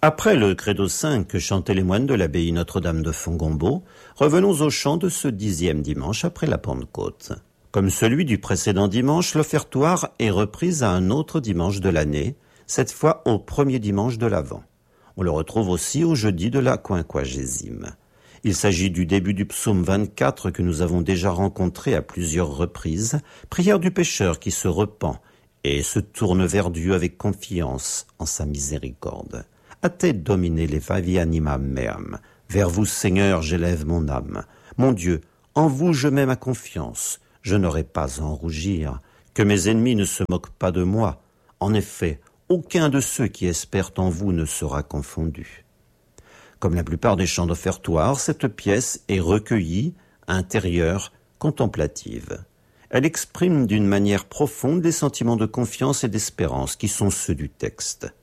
Après le Credo 5 que chantaient les moines de l'abbaye Notre-Dame de Fongombault, revenons au chant de ce 10e dimanche après la Pentecôte. Comme celui du précédent dimanche, l'offertoire est reprise à un autre dimanche de l'année, cette fois au premier dimanche de l'Avent. On le retrouve aussi au jeudi de la Quinquagésime. Il s'agit du début du psaume 24 que nous avons déjà rencontré à plusieurs reprises, prière du pécheur qui se repent et se tourne vers Dieu avec confiance en sa miséricorde. A te domine levavi animam meam. Vers vous, Seigneur, j'élève mon âme. Mon Dieu, en vous je mets ma confiance. Je n'aurai pas à en rougir. Que mes ennemis ne se moquent pas de moi. En effet, aucun de ceux qui espèrent en vous ne sera confondu. Comme la plupart des chants d'offertoire, cette pièce est recueillie, intérieure, contemplative. Elle exprime d'une manière profonde les sentiments de confiance et d'espérance qui sont ceux du texte.